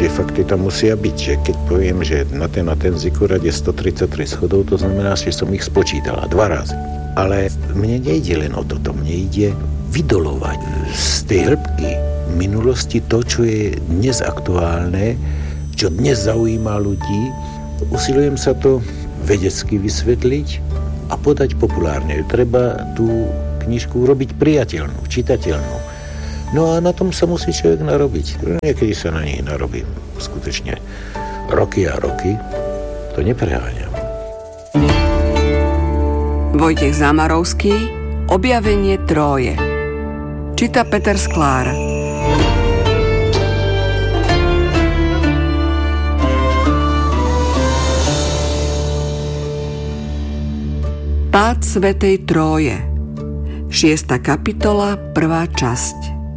tie fakty tam musia byť, že keď poviem, že na ten zikurát je 133 schodov, to znamená, že som ich spočítala 2 razy. Ale mne nejde len o toto, mne ide vydolovať z tej hĺbky minulosti to, čo je dnes aktuálne, čo dnes zaujíma ľudí. Usilujem sa to vedecky vysvetliť a podať populárne. Treba tú knižku urobiť priateľnú, čitateľnú. No a na tom sa musí človek narobiť. Niekedy sa na nej narobím skutočne roky a roky. To nepreháňam. Vojtech Zámorovský, Objavenie Tróje. Číta Peter Sklár. Pád Svätej Tróje. 6. kapitola, 1. časť.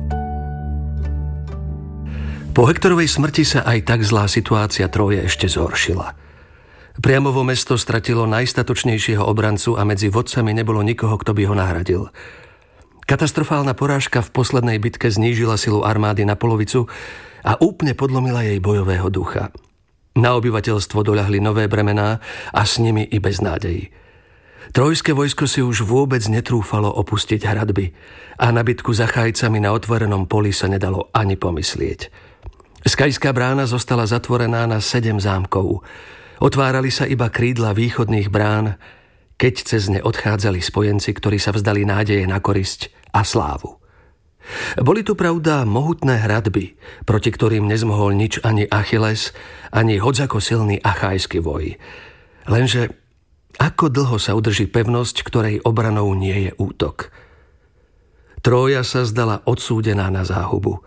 Po Hektorovej smrti sa aj tak zlá situácia Tróje ešte zhoršila. Priamovo mesto stratilo najstatočnejšieho obrancu a medzi vodcami nebolo nikoho, kto by ho nahradil. Katastrofálna porážka v poslednej bitke znížila silu armády na polovicu a úplne podlomila jej bojového ducha. Na obyvateľstvo doľahli nové bremená a s nimi i beznádej. Trojské vojsko si už vôbec netrúfalo opustiť hradby a na bitku za Chajcami na otvorenom poli sa nedalo ani pomyslieť. Skajská brána zostala zatvorená na 7 zámkov. Otvárali sa iba krídla východných brán, keď cez ne odchádzali spojenci, ktorí sa vzdali nádeje na korisť a slávu. Boli tu pravda mohutné hradby, proti ktorým nezmohol nič ani Achilles, ani hodzako silný achajský voj. Lenže ako dlho sa udrží pevnosť, ktorej obranou nie je útok? Trója sa zdala odsúdená na záhubu.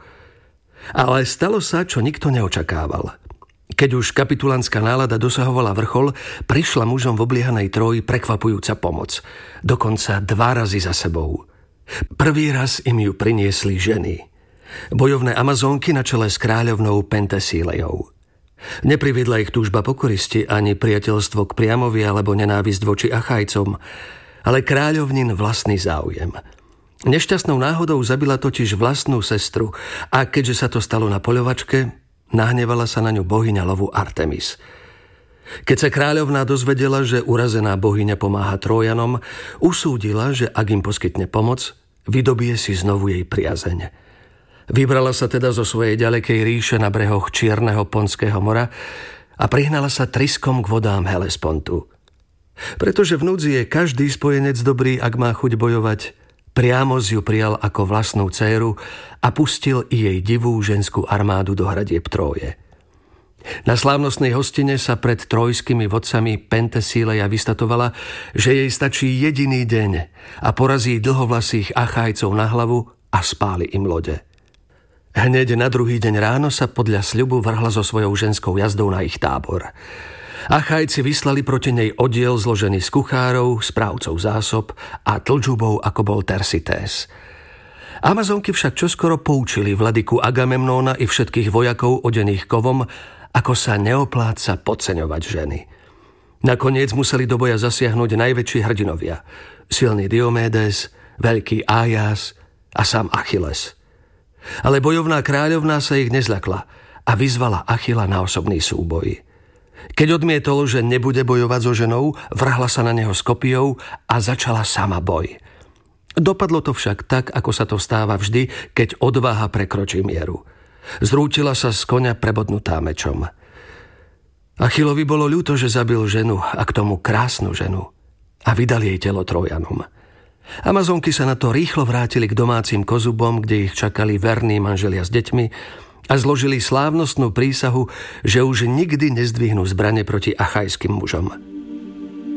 Ale stalo sa, čo nikto neočakával. Keď už kapitulantská nálada dosahovala vrchol, prišla mužom v obliehanej Tróji prekvapujúca pomoc. Dokonca 2 razy za sebou. Prvý raz im ju priniesli ženy. Bojovné Amazónky na čele s kráľovnou Pentesílejou. Nepriviedla ich túžba po koristi ani priateľstvo k Priamovi alebo nenávisť voči Achajcom, ale kráľovnin vlastný záujem. Nešťastnou náhodou zabila totiž vlastnú sestru a keďže sa to stalo na poľovačke, nahnevala sa na ňu bohyňa lovu Artemis. Keď sa kráľovná dozvedela, že urazená bohyňa pomáha Trójanom, usúdila, že ak im poskytne pomoc, vydobie si znovu jej priazeň. Vybrala sa teda zo svojej ďalekej ríše na brehoch Čierneho Ponského mora a prihnala sa triskom k vodám Helespontu. Pretože v núdzi je každý spojenec dobrý, ak má chuť bojovať, Priamos ju prijal ako vlastnú dcéru a pustil i jej divú ženskú armádu do hradieb Tróje. Na slávnostnej hostine sa pred trojskými vodcami Pentesíleja vystatovala, že jej stačí jediný deň a porazí dlhovlasých Achajcov na hlavu a spáli im lode. Hneď na druhý deň ráno sa podľa sľubu vrhla so svojou ženskou jazdou na ich tábor. Achajci vyslali proti nej oddiel zložený z kuchárov, správcov zásob a tlčubov, ako bol Tersités. Amazonky však čoskoro poučili vladyku Agamemnóna i všetkých vojakov odených kovom, ako sa neopláca podceňovať ženy. Nakoniec museli do boja zasiahnuť najväčší hrdinovia. Silný Diomédes, veľký Ájas a sám Achilles. Ale bojovná kráľovná sa ich nezľakla a vyzvala Achila na osobný súboj. Keď odmietol, že nebude bojovať so ženou, vrhla sa na neho s kopijou a začala sama boj. Dopadlo to však tak, ako sa to stáva vždy, keď odvaha prekročí mieru. Zrútila sa z koňa prebodnutá mečom. Achilovi bolo ľúto, že zabil ženu a k tomu krásnu ženu a vydal jej telo Trójanom. Amazonky sa na to rýchlo vrátili k domácim kozubom, kde ich čakali verní manželia s deťmi a zložili slávnostnú prísahu, že už nikdy nezdvihnú zbrane proti achajským mužom.